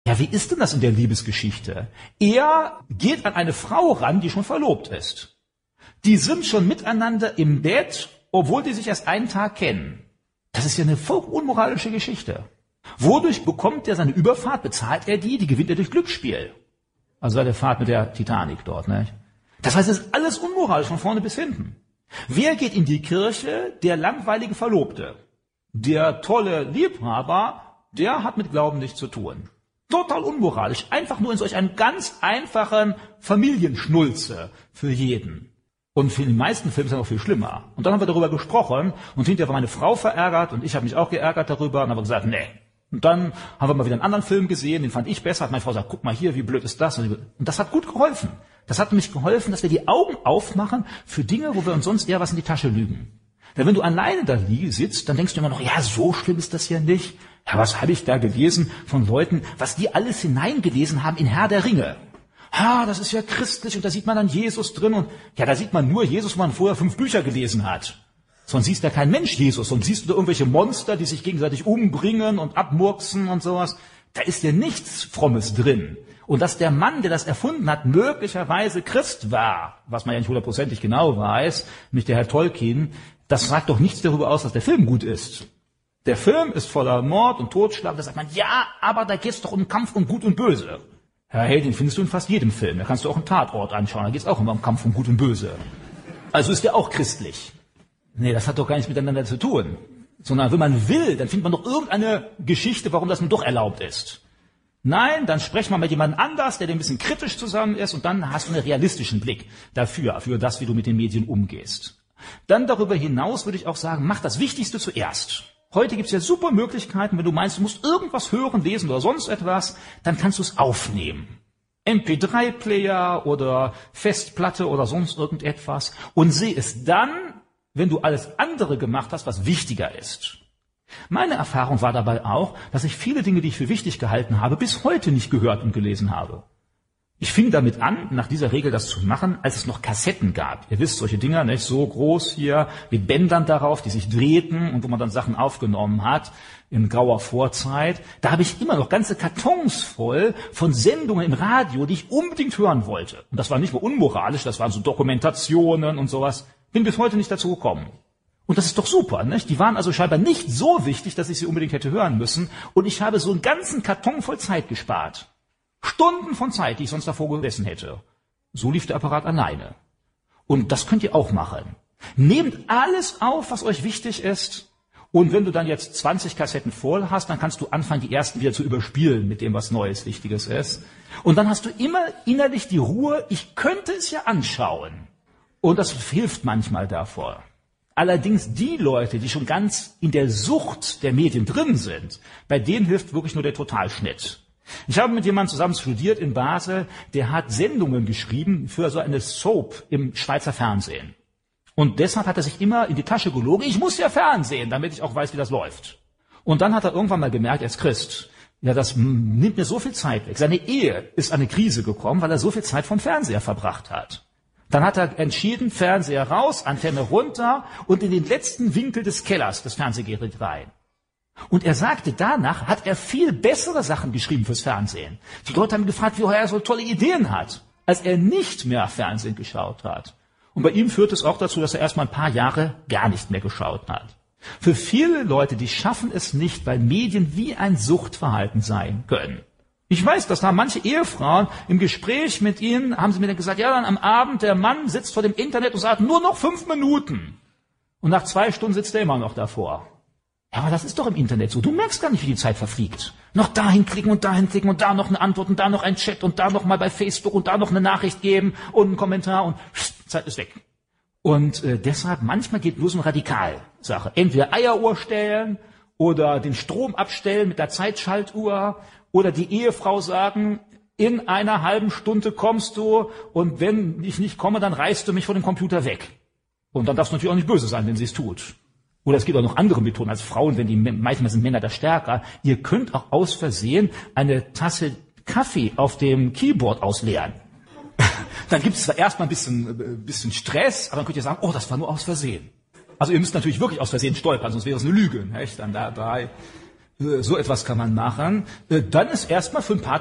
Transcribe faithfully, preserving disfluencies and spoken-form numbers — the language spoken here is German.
Ja, wie ist denn das in der Liebesgeschichte? Er geht an eine Frau ran, die schon verlobt ist. Die sind schon miteinander im Bett, obwohl die sich erst einen Tag kennen. Das ist ja eine voll unmoralische Geschichte. Wodurch bekommt er seine Überfahrt? Bezahlt er die? Die gewinnt er durch Glücksspiel. Also seine Fahrt mit der Titanic dort, ne? Das heißt, es ist alles unmoralisch von vorne bis hinten. Wer geht in die Kirche? Der langweilige Verlobte. Der tolle Liebhaber, der hat mit Glauben nichts zu tun. Total unmoralisch. Einfach nur in solch einem ganz einfachen Familienschnulze für jeden. Und für die meisten Filme ist es noch viel schlimmer. Und dann haben wir darüber gesprochen und hinterher war meine Frau verärgert und ich habe mich auch geärgert darüber und haben gesagt, nee. Und dann haben wir mal wieder einen anderen Film gesehen, den fand ich besser. Hat meine Frau gesagt, guck mal hier, wie blöd ist das? Und das hat gut geholfen. Das hat nämlich geholfen, dass wir die Augen aufmachen für Dinge, wo wir uns sonst eher was in die Tasche lügen. Denn wenn du alleine da sitzt, dann denkst du immer noch, ja, so schlimm ist das ja nicht. Ja, was habe ich da gelesen von Leuten, was die alles hineingelesen haben in Herr der Ringe. Ha, das ist ja christlich und da sieht man dann Jesus drin und ja, da sieht man nur Jesus, wo man vorher fünf Bücher gelesen hat. Sonst siehst du ja kein Mensch Jesus, sonst siehst du da irgendwelche Monster, die sich gegenseitig umbringen und abmurksen und sowas. Da ist ja nichts Frommes drin. Und dass der Mann, der das erfunden hat, möglicherweise Christ war, was man ja nicht hundertprozentig genau weiß, nicht der Herr Tolkien, das sagt doch nichts darüber aus, dass der Film gut ist. Der Film ist voller Mord und Totschlag, da sagt man, ja, aber da geht's doch um Kampf um Gut und Böse. Ja, hey, den findest du in fast jedem Film. Da kannst du auch einen Tatort anschauen, da geht's auch immer um Kampf um Gut und Böse. Also ist der auch christlich. Nee, das hat doch gar nichts miteinander zu tun. Sondern wenn man will, dann findet man doch irgendeine Geschichte, warum das nun doch erlaubt ist. Nein, dann sprecht man mit jemandem anders, der dem ein bisschen kritisch zusammen ist und dann hast du einen realistischen Blick dafür, für das, wie du mit den Medien umgehst. Dann darüber hinaus würde ich auch sagen, mach das Wichtigste zuerst. Heute gibt es ja super Möglichkeiten, wenn du meinst, du musst irgendwas hören, lesen oder sonst etwas, dann kannst du es aufnehmen. M P drei Player oder Festplatte oder sonst irgendetwas und seh es dann, wenn du alles andere gemacht hast, was wichtiger ist. Meine Erfahrung war dabei auch, dass ich viele Dinge, die ich für wichtig gehalten habe, bis heute nicht gehört und gelesen habe. Ich fing damit an, nach dieser Regel das zu machen, als es noch Kassetten gab. Ihr wisst, solche Dinger, nicht so groß hier, mit Bändern darauf, die sich drehten und wo man dann Sachen aufgenommen hat, in grauer Vorzeit. Da habe ich immer noch ganze Kartons voll von Sendungen im Radio, die ich unbedingt hören wollte. Und das war nicht nur unmoralisch, das waren so Dokumentationen und sowas. Bin bis heute nicht dazu gekommen. Und das ist doch super, nicht? Die waren also scheinbar nicht so wichtig, dass ich sie unbedingt hätte hören müssen. Und ich habe so einen ganzen Karton voll Zeit gespart. Stunden von Zeit, die ich sonst davor gesessen hätte. So lief der Apparat alleine. Und das könnt ihr auch machen. Nehmt alles auf, was euch wichtig ist. Und wenn du dann jetzt zwanzig Kassetten voll hast, dann kannst du anfangen, die ersten wieder zu überspielen mit dem, was Neues, Wichtiges ist. Und dann hast du immer innerlich die Ruhe, ich könnte es ja anschauen. Und das hilft manchmal davor. Allerdings die Leute, die schon ganz in der Sucht der Medien drin sind, bei denen hilft wirklich nur der Totalschnitt. Ich habe mit jemandem zusammen studiert in Basel, der hat Sendungen geschrieben für so eine Soap im Schweizer Fernsehen. Und deshalb hat er sich immer in die Tasche gelogen, ich muss ja Fernsehen, damit ich auch weiß, wie das läuft. Und dann hat er irgendwann mal gemerkt, er ist Christ, ja, das nimmt mir so viel Zeit weg. Seine Ehe ist an eine Krise gekommen, weil er so viel Zeit vom Fernseher verbracht hat. Dann hat er entschieden, Fernseher raus, Antenne runter und in den letzten Winkel des Kellers das Fernsehgerät rein. Und er sagte, danach hat er viel bessere Sachen geschrieben fürs Fernsehen. Die Leute haben gefragt, woher er so tolle Ideen hat, als er nicht mehr Fernsehen geschaut hat. Und bei ihm führt es auch dazu, dass er erst mal ein paar Jahre gar nicht mehr geschaut hat. Für viele Leute, die schaffen es nicht, weil Medien wie ein Suchtverhalten sein können. Ich weiß, dass da manche Ehefrauen im Gespräch mit ihnen, haben sie mir dann gesagt, ja, dann am Abend, der Mann sitzt vor dem Internet und sagt, nur noch fünf Minuten. Und nach zwei Stunden sitzt er immer noch davor. Ja, aber das ist doch im Internet so. Du merkst gar nicht, wie die Zeit verfliegt. Noch dahin klicken und dahin klicken und da noch eine Antwort und da noch ein Chat und da noch mal bei Facebook und da noch eine Nachricht geben und einen Kommentar und pst, Zeit ist weg. Und äh, deshalb, manchmal geht nur so eine Radikalsache. Entweder Eieruhr stellen oder den Strom abstellen mit der Zeitschaltuhr oder die Ehefrau sagen, in einer halben Stunde kommst du und wenn ich nicht komme, dann reißt du mich von dem Computer weg. Und dann darfst du natürlich auch nicht böse sein, wenn sie es tut. Oder es gibt auch noch andere Methoden als Frauen, wenn die, manchmal sind Männer da stärker. Ihr könnt auch aus Versehen eine Tasse Kaffee auf dem Keyboard ausleeren. Dann gibt es zwar erstmal ein bisschen, bisschen Stress, aber dann könnt ihr sagen, oh, das war nur aus Versehen. Also ihr müsst natürlich wirklich aus Versehen stolpern, sonst wäre es eine Lüge, nicht? Dann dabei. so etwas kann man machen, dann ist erstmal für ein paar